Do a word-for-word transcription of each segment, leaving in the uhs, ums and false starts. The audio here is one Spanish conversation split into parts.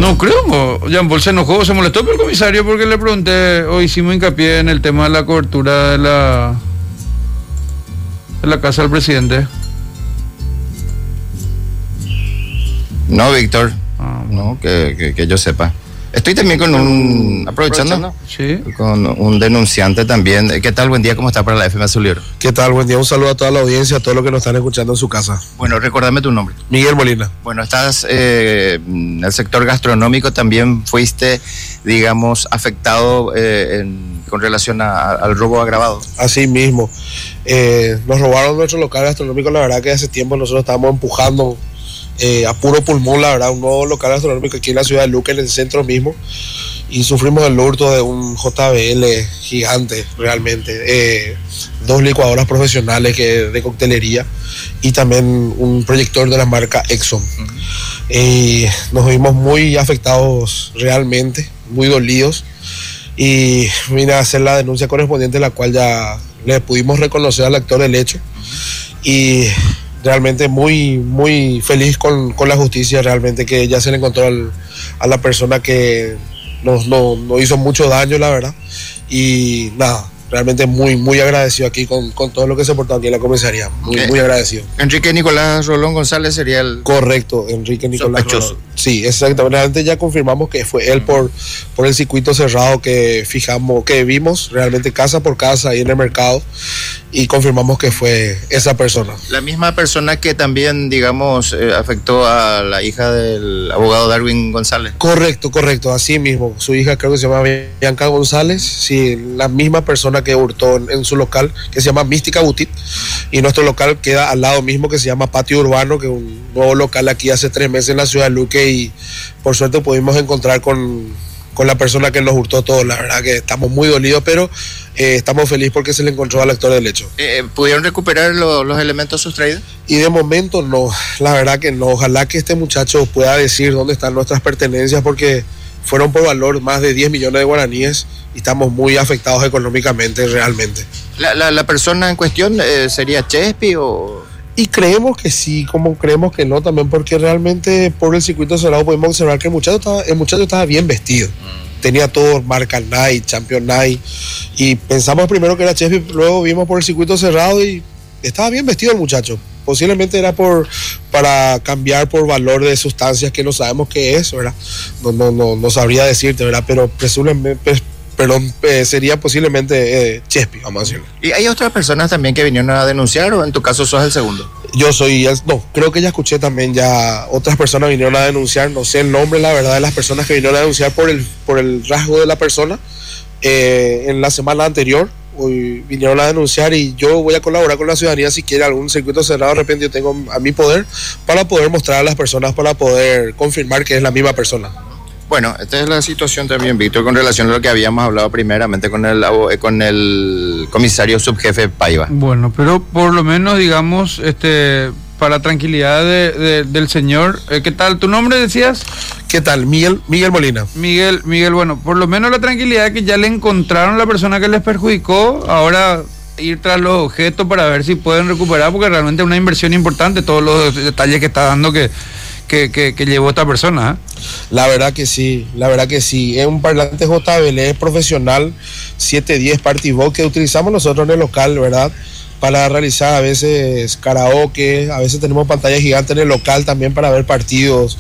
No creo, Jean Paul se enojó, se molestó por el comisario porque le pregunté, o hicimos hincapié en el tema de la cobertura de la, de la casa del presidente. No, Víctor, ah, no, que, que, que yo sepa. Estoy también con un, aprovechando, sí, con un denunciante también. ¿Qué tal? Buen día, ¿cómo está para la F M Azul y Oro? ¿Qué tal? Buen día, un saludo a toda la audiencia, a todos los que nos están escuchando en su casa. Bueno, recordame tu nombre. Miguel Molina. Bueno, estás eh, en el sector gastronómico, también fuiste, digamos, afectado eh, en, con relación a, al robo agravado. Así mismo, eh, nos robaron nuestro local gastronómico, la verdad que hace tiempo nosotros estábamos empujando Eh, a puro pulmón, la verdad, un nuevo local gastronómico aquí en la ciudad de Luque, en el centro mismo, y sufrimos el hurto de un J B L gigante, realmente, eh, dos licuadoras profesionales que, de coctelería, y también un proyector de la marca Exxon. Uh-huh. Eh, nos vimos muy afectados realmente, muy dolidos, y vine a hacer la denuncia correspondiente, la cual ya le pudimos reconocer al actor del hecho, y realmente muy muy feliz con, con la justicia, realmente que ya se le encontró al, a la persona que nos, nos, nos hizo mucho daño, la verdad, y nada, realmente muy muy agradecido aquí con, con todo lo que se portó aquí en la comisaría, muy, okay. muy agradecido. Enrique Nicolás Rolón González sería el... Correcto, Enrique Nicolás Rolón. Sí, exactamente, realmente ya confirmamos que fue él por, por el circuito cerrado que fijamos, que vimos realmente casa por casa ahí en el mercado, y confirmamos que fue esa persona. La misma persona que también, digamos, eh, afectó a la hija del abogado Darwin González. Correcto, correcto, así mismo. Su hija creo que se llama Bianca González, sí, la misma persona que hurtó en, en su local, que se llama Mística Boutique, y nuestro local queda al lado mismo, que se llama Patio Urbano, que es un nuevo local aquí hace tres meses en la ciudad de Luque, y por suerte pudimos encontrar con... con la persona que nos hurtó todo. La verdad que estamos muy dolidos, pero eh, estamos felices porque se le encontró al actor del hecho. Eh, ¿Pudieron recuperar lo, los elementos sustraídos? Y de momento no, la verdad que no. Ojalá que este muchacho pueda decir dónde están nuestras pertenencias, porque fueron por valor más de diez millones de guaraníes y estamos muy afectados económicamente realmente. ¿La, la, la persona en cuestión eh, sería Chespi o...? Y creemos que sí, como creemos que no también, porque realmente por el circuito cerrado podemos observar que el muchacho estaba, el muchacho estaba bien vestido. Mm. Tenía todo, marca Nike, Champion Nike, y pensamos primero que era Chespi, luego vimos por el circuito cerrado y estaba bien vestido el muchacho. Posiblemente era por para cambiar por valor de sustancias que no sabemos qué es, ¿verdad? No, no, no, no sabría decirte, ¿verdad? Pero presumiblemente... Perdón, eh, sería posiblemente eh, Chespi, vamos a decirlo. ¿Y hay otras personas también que vinieron a denunciar o en tu caso sos el segundo? Yo soy, el, no, creo que ya escuché también ya otras personas vinieron a denunciar, no sé el nombre, la verdad, de las personas que vinieron a denunciar por el, por el rasgo de la persona. Eh, en la semana anterior hoy vinieron a denunciar y yo voy a colaborar con la ciudadanía si quiere algún circuito cerrado, de repente yo tengo a mi poder para poder mostrar a las personas, para poder confirmar que es la misma persona. Bueno, esta es la situación también, Víctor, con relación a lo que habíamos hablado primeramente con el con el comisario subjefe Paiva. Bueno, pero por lo menos, digamos, este, para tranquilidad de, de, del señor, eh, ¿qué tal? ¿Tu nombre decías? ¿Qué tal? Miguel, Miguel Molina. Miguel, Miguel, bueno, por lo menos la tranquilidad de que ya le encontraron la persona que les perjudicó, ahora ir tras los objetos para ver si pueden recuperar, porque realmente es una inversión importante, todos los detalles que está dando que... Que, que, que llevó esta persona, ¿eh? La verdad que sí, la verdad que sí. Es un parlante J B L profesional siete diez Party Box que utilizamos nosotros en el local, ¿verdad? Para realizar a veces karaoke, a veces tenemos pantalla gigante en el local también para ver partidos.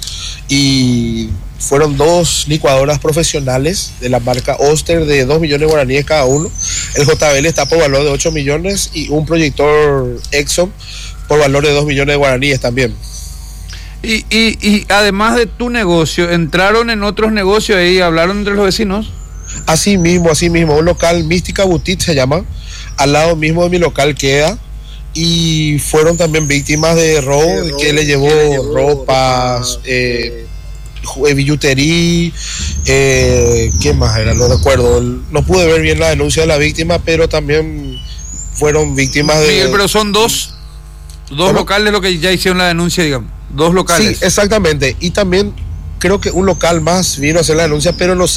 Y fueron dos licuadoras profesionales de la marca Oster de dos millones de guaraníes cada uno. El J B L está por valor de ocho millones y un proyector Exxon por valor de dos millones de guaraníes también. Y, y, y además de tu negocio, ¿entraron en otros negocios ahí? ¿Hablaron entre los vecinos? Así mismo, así mismo. Un local, Mística Boutique se llama. Al lado mismo de mi local queda. Y fueron también víctimas de robo, de robo que le llevó, que le llevó ropas, eh, eh, billutería, eh, ¿qué más era? No recuerdo. No pude ver bien la denuncia de la víctima, pero también fueron víctimas de... Miguel, pero son dos, dos ¿Cómo? locales lo que ya hicieron la denuncia, digamos. Dos locales. Sí, exactamente. Y también creo que un local más vino a hacer la denuncia, pero no